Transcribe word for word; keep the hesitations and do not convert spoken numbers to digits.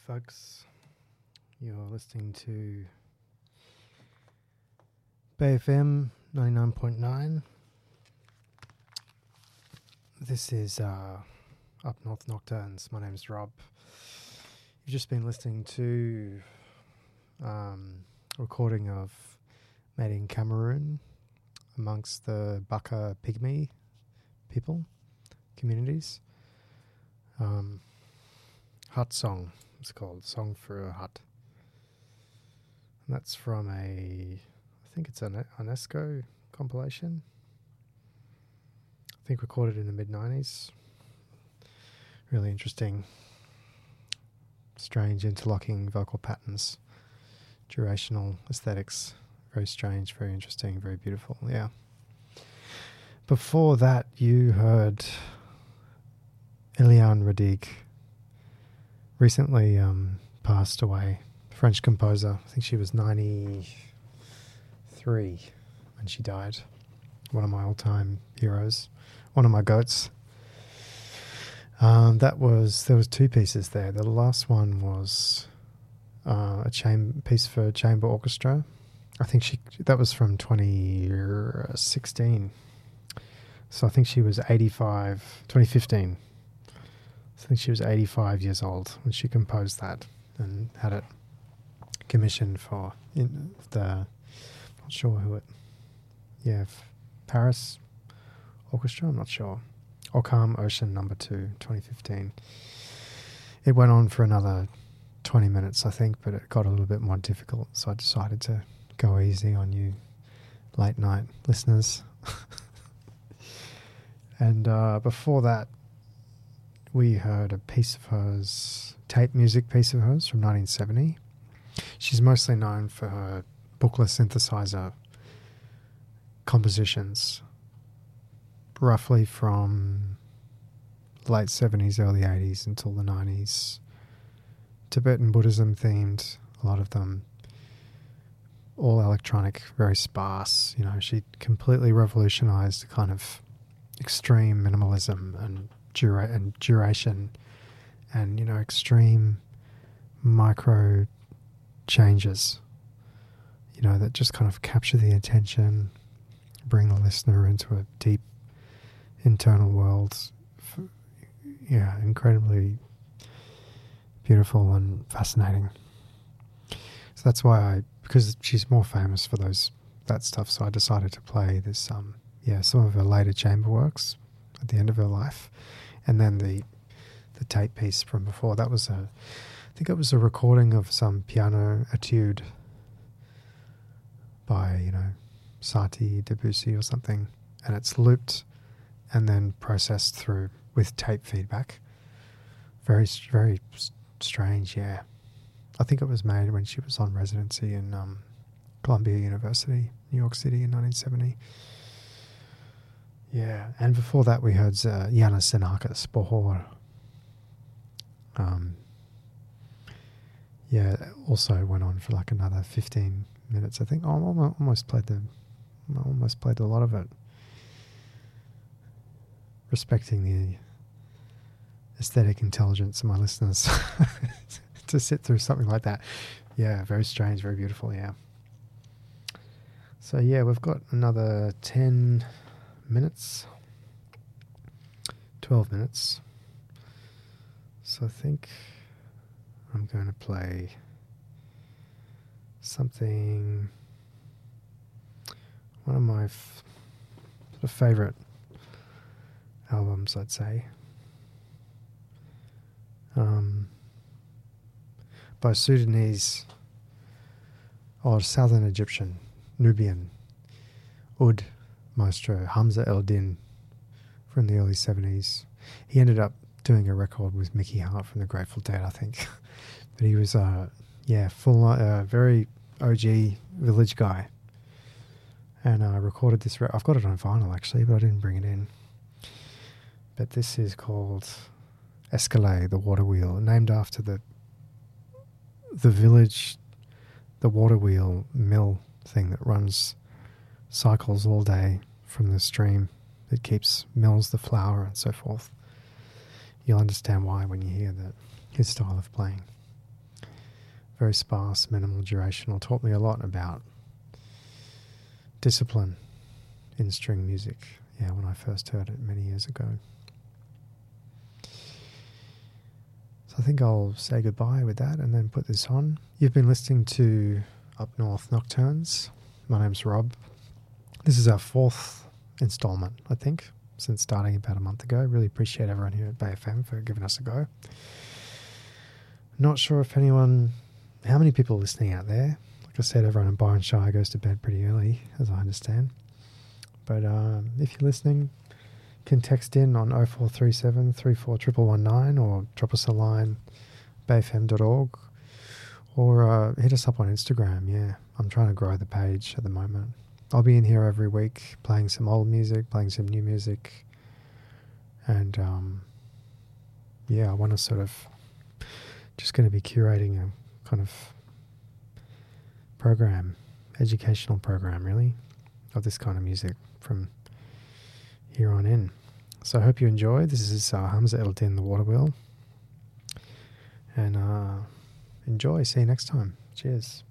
folks. You're listening to Bay F M ninety-nine point nine. This is uh, Up North Nocturnes. My name's Rob. You've just been listening to um, a recording of made in Cameroon amongst the Baka Pygmy people, communities. Um, Hut Song, it's called Song for a Hut. And that's from a, I think it's an UNESCO compilation. I think recorded in the mid nineties. Really interesting, strange interlocking vocal patterns, durational aesthetics. Very strange, very interesting, very beautiful. Yeah. Before that, you heard Eliane Radigue, recently um, passed away, French composer. I think she was ninety-three when she died. One of my all-time heroes, one of my goats. Um, that was there was two pieces there. The last one was uh, a cham- piece for chamber orchestra. I think she that was from twenty sixteen. So I think she was eighty-five, twenty fifteen. I think she was eighty-five years old when she composed that and had it commissioned for in the, not sure who it, yeah, Paris Orchestra, I'm not sure. Occam Ocean Number Two, twenty fifteen. It went on for another twenty minutes, I think, but it got a little bit more difficult, so I decided to go easy on you late night listeners. And uh, before that, we heard a piece of hers, tape music piece of hers from nineteen seventy. She's mostly known for her bookless synthesizer compositions, roughly from late seventies, early eighties until the nineties. Tibetan Buddhism themed, a lot of them. All electronic, very sparse. You know, she completely revolutionized the kind of extreme minimalism and Dura- and duration and, you know, extreme micro changes, you know, that just kind of capture the attention, bring the listener into a deep internal world. Yeah, incredibly beautiful and fascinating. So that's why I, because she's more famous for those, that stuff, so I decided to play this, um, yeah, some of her later chamber works at the end of her life. And then the the tape piece from before, that was a, I think it was a recording of some piano etude by, you know, Satie, Debussy or something. And it's looped and then processed through with tape feedback. Very, very strange, yeah. I think it was made when she was on residency in um, Columbia University, New York City in nineteen seventy. Yeah, and before that we heard uh, Yanis Xenakis, Bohor. Um, yeah, also went on for like another fifteen minutes, I think. Oh, I almost played the, I almost played a lot of it. Respecting the aesthetic intelligence of my listeners to sit through something like that. Yeah, very strange, very beautiful, yeah. So yeah, we've got another ten minutes, twelve minutes. So I think I'm going to play something, one of my f- sort of favorite albums, I'd say, um, by Sudanese or Southern Egyptian, Nubian, Oud maestro Hamza El-Din from the early seventies. He ended up doing a record with Mickey Hart from the Grateful Dead, I think. But he was, uh, yeah, full, uh, very O G village guy. And I uh, recorded this. Re- I've got it on vinyl, actually, but I didn't bring it in. But this is called Escalade, the water wheel, named after the the village, the water wheel mill thing that runs cycles all day from the stream that keeps mills the flour and so forth. You'll understand why when you hear that his style of playing. very sparse, minimal durational. Taught me a lot about discipline in string music. Yeah, when I first heard it many years ago. So I think I'll say goodbye with that and then put this on. You've been listening to Up North Nocturnes. My name's Rob. This is our fourth installment, I think, since starting about a month ago. Really appreciate everyone here at Bay F M for giving us a go. Not sure if anyone, how many people are listening out there. Like I said, everyone in Byron Shire goes to bed pretty early, as I understand. But um, if you're listening, you can text in on oh four three seven, three four one one one nine or drop us a line, bay f m dot org, or uh, hit us up on Instagram. Yeah, I'm trying to grow the page at the moment. I'll be in here every week playing some old music, playing some new music. And um, yeah, I want to sort of just going to be curating a kind of program, educational program really, of this kind of music from here on in. So I hope you enjoy. This is uh, Hamza Eldin, the Water Wheel. And uh, enjoy. See you next time. Cheers.